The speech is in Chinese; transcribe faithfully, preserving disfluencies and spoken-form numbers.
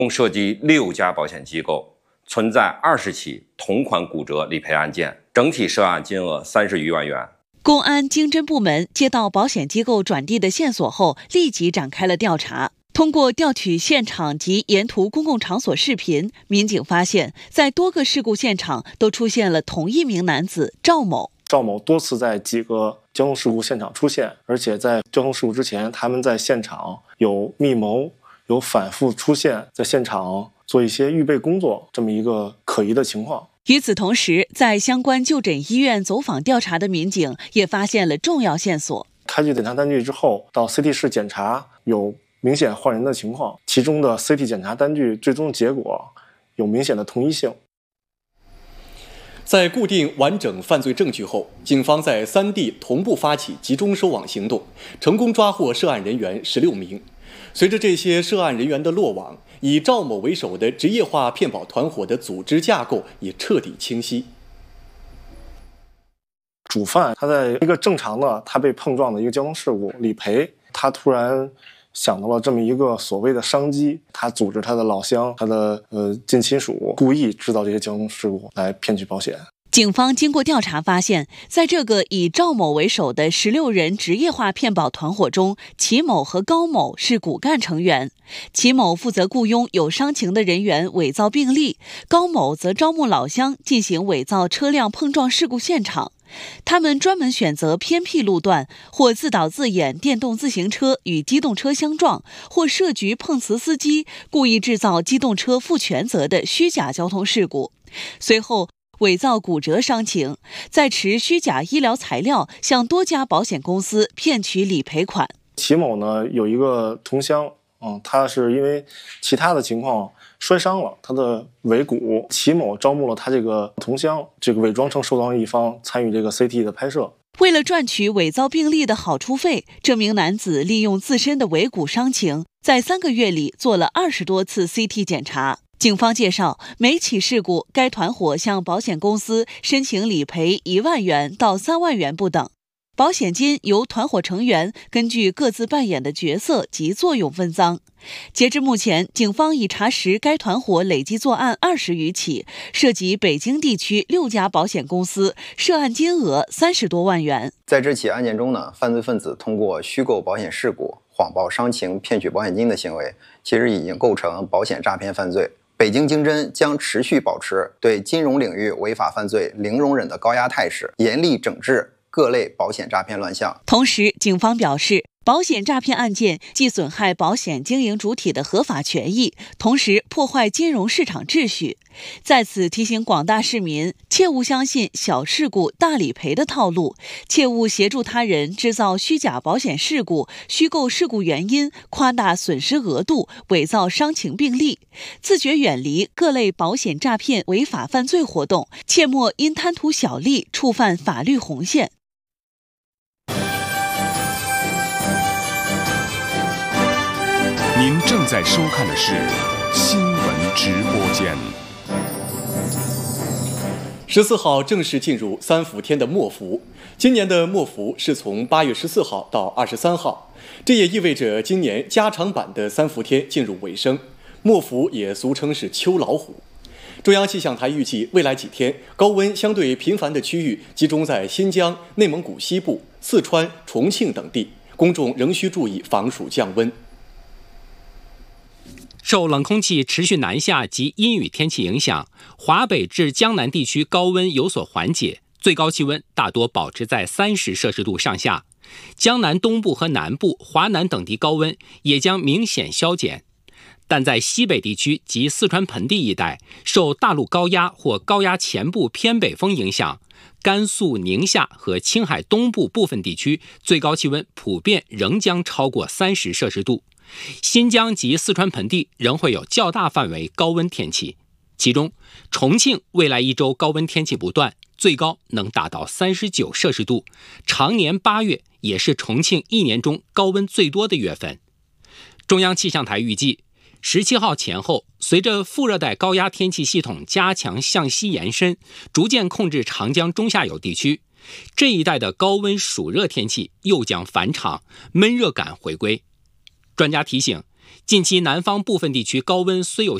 共涉及六家保险机构，存在二十起同款骨折理赔案件，整体涉案金额三十余万元。 公安经侦部门接到保险机构转递的线索后，立即展开了调查。通过调取现场及沿途公共场所视频，民警发现，在多个事故现场都出现了同一名男子赵某。 赵某多次在几个交通事故现场出现，而且在交通事故之前，他们在现场有密谋，有反复出现，在现场做一些预备工作，这么一个可疑的情况。 与此同时，在相关就诊医院走访调查的民警也发现了重要线索。 开具检查单据之后，到 C T 室检查有明显换人的情况，其中的 C T 检查单据最终结果有明显的同一性。 在固定完整犯罪证据后，警方在三地同步发起集中收网行动，成功抓获涉案人员十六名。随着这些涉案人员的落网，以赵某为首的职业化骗保团伙的组织架构也彻底清晰。 主犯他在一个正常的他被碰撞的一个交通事故理赔，他突然想到了这么一个所谓的商机，他组织他的老乡、他的呃近亲属，故意制造这些交通事故来骗取保险。 警方经过调查发现，在这个以赵某为首的十六人职业化骗保团伙中，齐某和高某是骨干成员。齐某负责雇佣有伤情的人员伪造病历，高某则招募老乡进行伪造车辆碰撞事故现场。他们专门选择偏僻路段，或自导自演电动自行车与机动车相撞，或设局碰瓷司机，故意制造机动车负全责的虚假交通事故。随后伪造骨折伤情，再持虚假医疗材料向多家保险公司骗取理赔款。 齐某呢有一个同乡，嗯，他是因为其他的情况摔伤了他的尾骨，齐某招募了他这个同乡，这个伪装成受伤一方参与这个 C T 的拍摄。 为了赚取伪造病历的好处费，这名男子利用自身的尾骨伤情，在三个月里做了二十多次 C T 检查。警方介绍，每起事故，该团伙向保险公司申请理赔一万元到三万元不等。保险金由团伙成员根据各自扮演的角色及作用分赃。截至目前，警方已查实该团伙累计作案二十余起，涉及北京地区六家保险公司，涉案金额三十多万元。 在这起案件中呢，犯罪分子通过虚构保险事故、谎报伤情、骗取保险金的行为，其实已经构成保险诈骗犯罪。北京经侦将持续保持对金融领域违法犯罪零容忍的高压态势，严厉整治各类保险诈骗乱象。 同时，警方表示，保险诈骗案件既损害保险经营主体的合法权益，同时破坏金融市场秩序。在此提醒广大市民，切勿相信小事故大理赔的套路，切勿协助他人制造虚假保险事故、虚构事故原因、夸大损失额度、伪造伤情病历，自觉远离各类保险诈骗违法犯罪活动，切莫因贪图小利触犯法律红线。 您正在收看的是新闻直播间。 十四号正式进入三伏天的末伏，今年的末伏是从八月十四号到二十三号，这也意味着今年加长版的三伏天进入尾声。末伏也俗称是秋老虎。中央气象台预计，未来几天高温相对频繁的区域集中在新疆、内蒙古西部、四川、重庆等地，公众仍需注意防暑降温。 受冷空气持续南下及阴雨天气影响，华北至江南地区高温有所缓解，最高气温大多保持在三十摄氏度上下。江南东部和南部、华南等地高温也将明显消减。但在西北地区及四川盆地一带，受大陆高压或高压前部偏北风影响，甘肃、宁夏和青海东部部分地区最高气温普遍仍将超过三十摄氏度。新疆及四川盆地仍会有较大范围高温天气，其中重庆未来一周高温天气不断，最高能达到三十九摄氏度，常年八月也是重庆一年中高温最多的月份。中央气象台预计，十七号前后，随着副热带高压天气系统加强向西延伸，逐渐控制长江中下游地区，这一带的高温暑热天气又将返场，闷热感回归。专家提醒， 近期南方部分地区高温虽有